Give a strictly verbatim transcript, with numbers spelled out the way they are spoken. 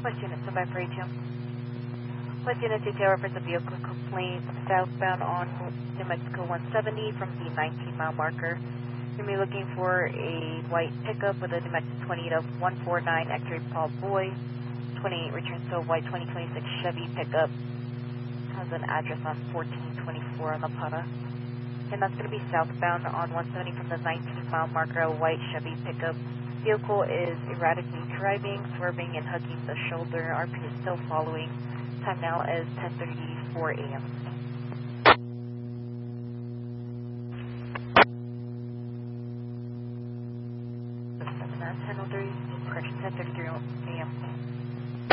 West Unit, so by for A T M. West Unit detail reports a vehicle complaint southbound on New Mexico one seventy from the nineteen mile marker. You're going to be looking for a white pickup with a New Mexico twenty-eight of one four nine X-ray Paul Boy. twenty-eight returns to a white twenty twenty-six Chevy pickup. Has an address on fourteen twenty-four on La Para. And that's going to be southbound on one seventy from the nineteen mile marker, a white Chevy pickup. Vehicle is erratically driving, swerving, and hugging the shoulder. R P is still following. Time now is ten thirty-four a m ten oh three, correction, ten thirty-three a m